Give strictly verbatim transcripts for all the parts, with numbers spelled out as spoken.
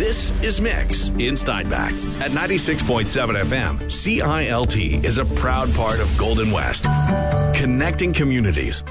This is Mix in Steinbach at ninety-six point seven F M. C I L T is a proud part of Golden West, connecting communities.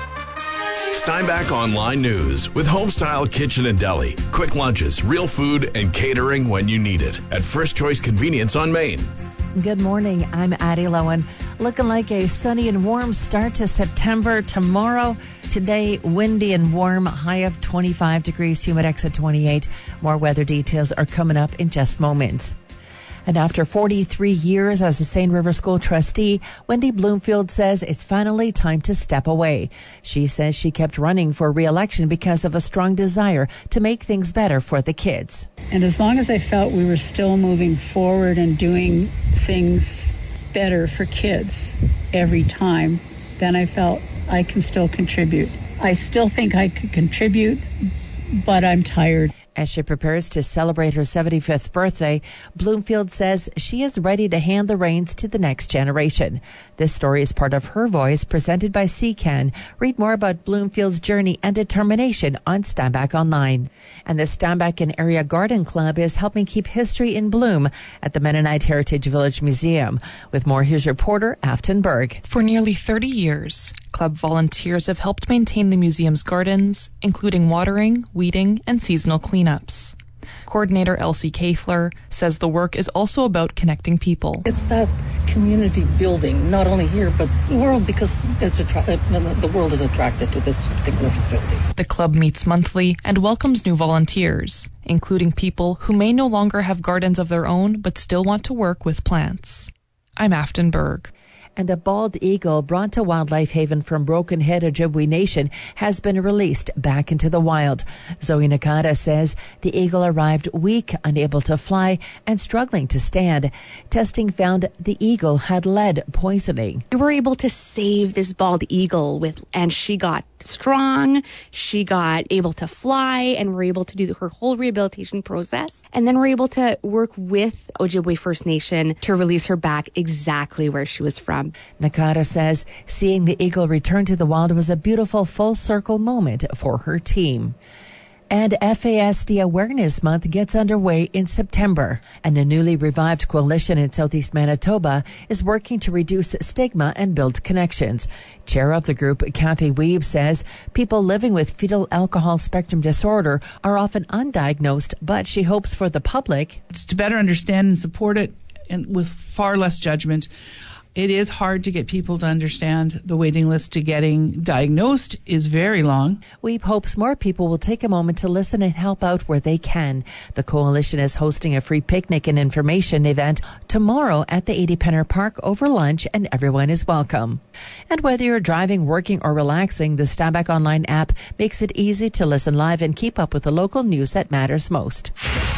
Steinbach Online News with Homestyle Kitchen and Deli. Quick lunches, real food, and catering when you need it at First Choice Convenience on Main. Good morning. I'm Addie Lowen. Looking like a sunny and warm start to September tomorrow. Today, windy and warm, high of twenty-five degrees, humidex at twenty-eight. More weather details are coming up in just moments. And after forty-three years as a Seine River School trustee, Wendy Bloomfield says it's finally time to step away. She says she kept running for re-election because of a strong desire to make things better for the kids. And as long as I felt we were still moving forward and doing things better for kids every time, then I felt I can still contribute. I still think I could contribute, but I'm tired. As she prepares to celebrate her seventy-fifth birthday, Bloomfield says she is ready to hand the reins to the next generation. This story is part of Her Voice, presented by C C A N. Read more about Bloomfield's journey and determination on Steinbach Online. And the Steinbach and Area Garden Club is helping keep history in bloom at the Mennonite Heritage Village Museum. With more, here's reporter Afton Berg. For nearly thirty years, club volunteers have helped maintain the museum's gardens, including watering, weeding, and seasonal cleanups. Coordinator Elsie Kaithler says the work is also about connecting people. It's that community building, not only here, but the world, because it's attra- the world is attracted to this particular facility. The club meets monthly and welcomes new volunteers, including people who may no longer have gardens of their own but still want to work with plants. I'm Afton Berg. And a bald eagle brought to Wildlife Haven from Broken Head Ojibwe Nation has been released back into the wild. Zoe Nakata says the eagle arrived weak, unable to fly, and struggling to stand. Testing found the eagle had lead poisoning. We were able to save this bald eagle, with, and she got strong, she got able to fly, and we're able to do her whole rehabilitation process. And then we're able to work with Ojibwe First Nation to release her back exactly where she was from. Nakata says seeing the eagle return to the wild was a beautiful full circle moment for her team. And F A S D Awareness Month gets underway in September. And a newly revived coalition in Southeast Manitoba is working to reduce stigma and build connections. Chair of the group, Kathy Weeb, says people living with fetal alcohol spectrum disorder are often undiagnosed, but she hopes for the public. It's to better understand and support it, and with far less judgment. It is hard to get people to understand the waiting list to getting diagnosed is very long. Weeb hopes more people will take a moment to listen and help out where they can. The coalition is hosting a free picnic and information event tomorrow at the eighty Penner Park over lunch, and everyone is welcome. And whether you're driving, working, or relaxing, the Steinbach Online app makes it easy to listen live and keep up with the local news that matters most.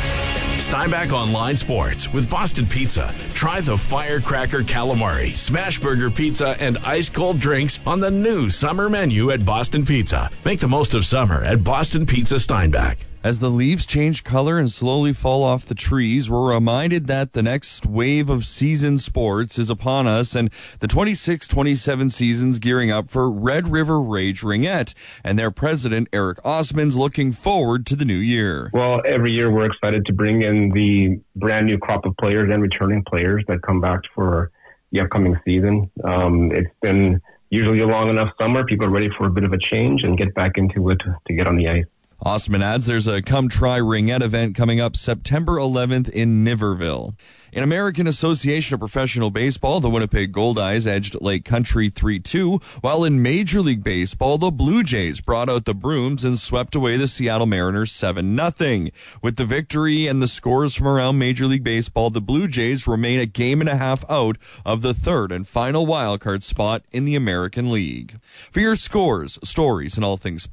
Steinbach Online Sports with Boston Pizza. Try the Firecracker Calamari, Smash Burger Pizza, and ice-cold drinks on the new summer menu at Boston Pizza. Make the most of summer at Boston Pizza Steinbach. As the leaves change color and slowly fall off the trees, we're reminded that the next wave of season sports is upon us, and the twenty-six twenty-seven season's gearing up for Red River Rage Ringette, and their president, Eric Osmond's looking forward to the new year. Well, every year we're excited to bring in the brand new crop of players and returning players that come back for the upcoming season. Um, it's been usually a long enough summer. People are ready for a bit of a change and get back into it to get on the ice. Ostman adds there's a Come Try Ringette event coming up September eleventh in Niverville. In American Association of Professional Baseball, the Winnipeg Goldeyes edged Lake Country three two, while in Major League Baseball, the Blue Jays brought out the brooms and swept away the Seattle Mariners seven nothing. With the victory and the scores from around Major League Baseball, the Blue Jays remain a game and a half out of the third and final wildcard spot in the American League. For your scores, stories, and all things